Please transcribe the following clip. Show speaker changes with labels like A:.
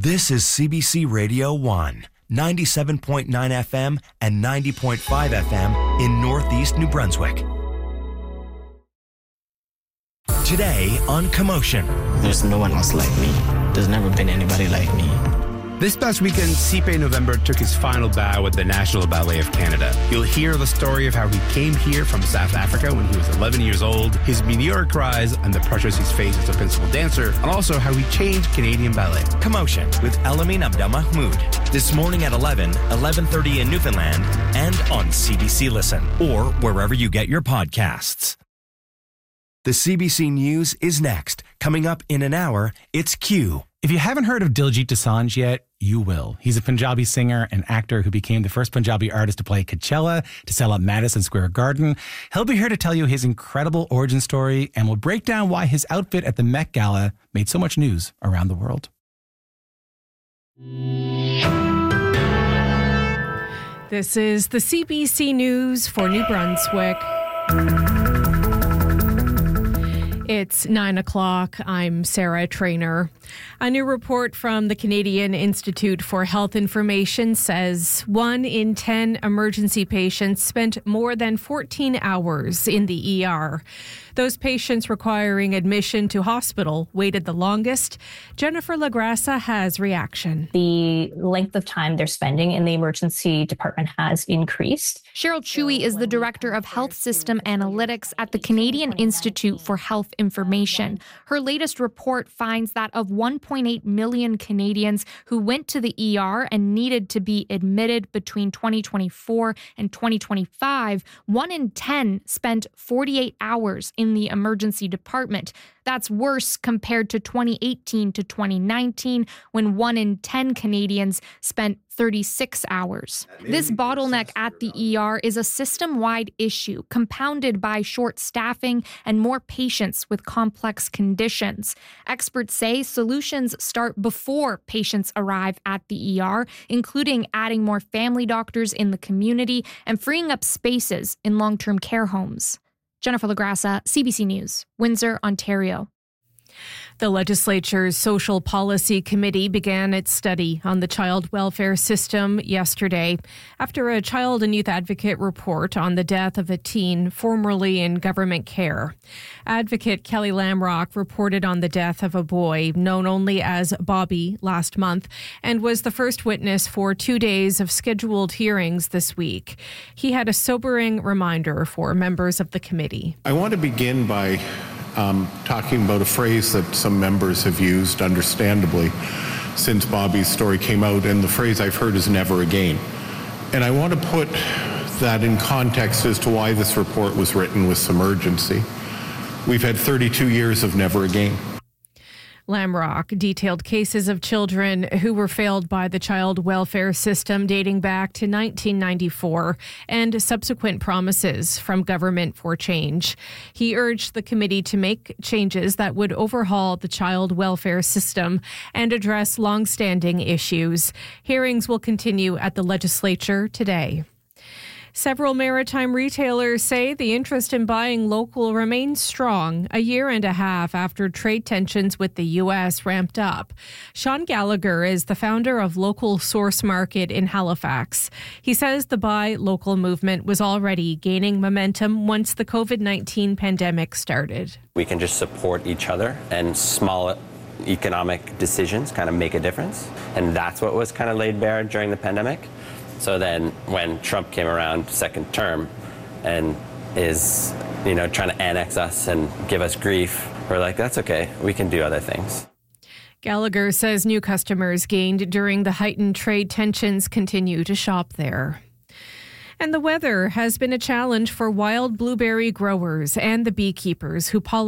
A: This is CBC Radio 1, 97.9 FM and 90.5 FM in Northeast New Brunswick. Today on Commotion.
B: There's no one else like me. There's never been anybody like me.
C: This past weekend, Sipe November took his final bow at the National Ballet of Canada. You'll hear the story of how he came here from South Africa when he was 11 years old, his meteoric rise and the pressures he's faced as a principal dancer, and also how he changed Canadian ballet.
A: Commotion with Elamin Abdelmahmoud. This morning at 11:30 in Newfoundland, and on CBC Listen, or wherever you get your podcasts. The CBC News is next. Coming up in an hour, it's Q.
D: If you haven't heard of Diljit Dosanjh yet, you will. He's a Punjabi singer and actor who became the first Punjabi artist to play Coachella, to sell out Madison Square Garden. He'll be here to tell you his incredible origin story, and we'll break down why his outfit at the Met Gala made so much news around the world.
E: This is the CBC News for New Brunswick. It's 9 o'clock. I'm Sarah Traynor. A new report from the Canadian Institute for Health Information says 1 in 10 emergency patients spent more than 14 hours in the ER. Those patients requiring admission to hospital waited the longest. Jennifer LaGrassa has reaction.
F: The length of time they're spending in the emergency department has increased.
G: Cheryl Chewy is the Director of Health System Analytics at the Canadian Institute for Health Information. Her latest report finds that of 1.8 million Canadians who went to the ER and needed to be admitted between 2024 and 2025, 1 in 10 spent 48 hours in the emergency department. That's worse compared to 2018 to 2019, when 1 in 10 Canadians spent 36 hours. This bottleneck at the ER is a system-wide issue, compounded by short staffing and more patients with complex conditions. Experts say solutions start before patients arrive at the ER, including adding more family doctors in the community and freeing up spaces in long-term care homes. Jennifer LaGrassa, CBC News, Windsor, Ontario.
E: The legislature's Social Policy Committee began its study on the child welfare system yesterday after a child and youth advocate report on the death of a teen formerly in government care. Advocate Kelly Lamrock reported on the death of a boy known only as Bobby last month and was the first witness for 2 days of scheduled hearings this week. He had a sobering reminder for members of the committee.
H: I want to begin by talking about a phrase that some members have used, understandably, since Bobby's story came out, and the phrase I've heard is never again. And I want to put that in context as to why this report was written with some urgency. We've had 32 years of never again.
E: Lamrock detailed cases of children who were failed by the child welfare system dating back to 1994 and subsequent promises from government for change. He urged the committee to make changes that would overhaul the child welfare system and address long-standing issues. Hearings will continue at the legislature today. Several maritime retailers say the interest in buying local remains strong a year and a half after trade tensions with the U.S. ramped up. Sean Gallagher is the founder of Local Source Market in Halifax. He says the buy local movement was already gaining momentum once the COVID-19 pandemic started.
I: We can just support each other, and small economic decisions kind of make a difference. And that's what was kind of laid bare during the pandemic. So then when Trump came around second term and is, trying to annex us and give us grief, we're like, that's okay. We can do other things.
E: Gallagher says new customers gained during the heightened trade tensions continue to shop there. And the weather has been a challenge for wild blueberry growers and the beekeepers who pollinate